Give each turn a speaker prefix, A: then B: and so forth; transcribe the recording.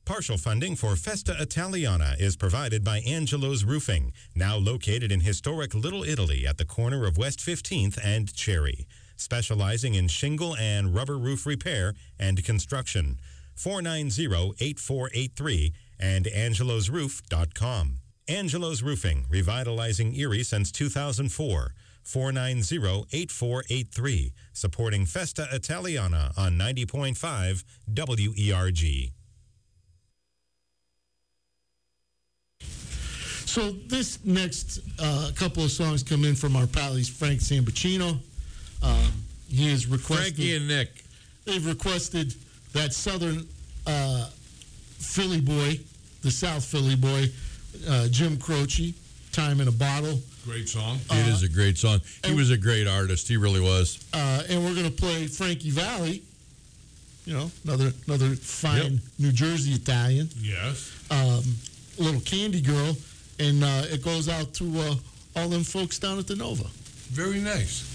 A: Partial funding for Festa Italiana is provided by Angelo's Roofing, now located in historic Little Italy at the corner of West 15th and Cherry, specializing in shingle and rubber roof repair and construction. 490-8483 and angelosroof.com. Angelo's Roofing, revitalizing Erie since 2004. 490-8483, supporting Festa Italiana on 90.5 WERG.
B: So this next couple of songs come in from our pals, Frank Sambucino. He has requested...
C: Frankie and Nick.
B: They've requested that Southern Philly boy, the South Philly boy, Jim Croce, Time in a Bottle.
C: Great song. It is a great song. He was a great artist. He really was.
B: And we're going to play Frankie Valli, you know, another fine New Jersey Italian.
C: Yes.
B: Little Candy Girl. And it goes out to all them folks down at the Nova.
C: Very nice.